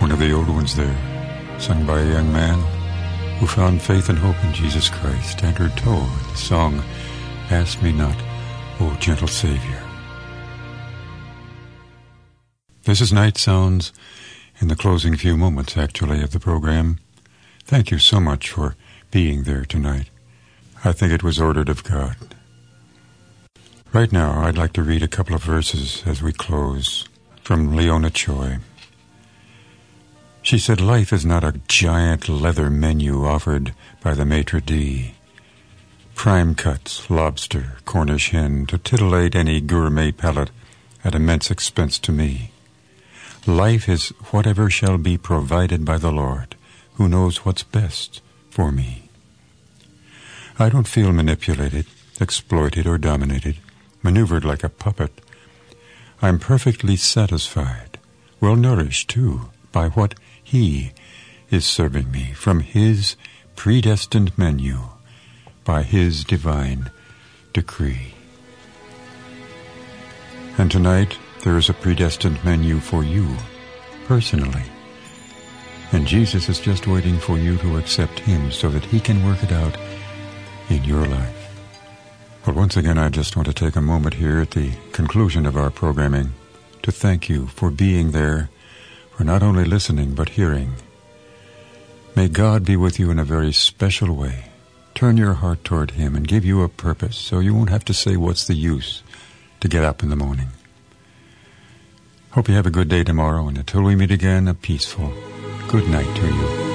one of the old ones there, sung by a young man who found faith and hope in Jesus Christ, entered toe the song, Ask Me Not, O Gentle Savior. This is Night Sounds, in the closing few moments, actually, of the program. Thank you so much for being there tonight. I think it was ordered of God. Right now, I'd like to read a couple of verses as we close from Leona Choi. She said, life is not a giant leather menu offered by the maitre d'. Prime cuts, lobster, Cornish hen, to titillate any gourmet palate at immense expense to me. Life is whatever shall be provided by the Lord, who knows what's best for me. I don't feel manipulated, exploited, or dominated, maneuvered like a puppet. I'm perfectly satisfied, well nourished, too, by what He is serving me from His predestined menu, by His divine decree. And tonight, there is a predestined menu for you, personally. And Jesus is just waiting for you to accept Him so that He can work it out in your life. Well, once again, I just want to take a moment here at the conclusion of our programming to thank you for being there, for not only listening but hearing. May God be with you in a very special way. Turn your heart toward Him and give you a purpose so you won't have to say, what's the use, to get up in the morning. Hope you have a good day tomorrow, and until we meet again, a peaceful good night to you.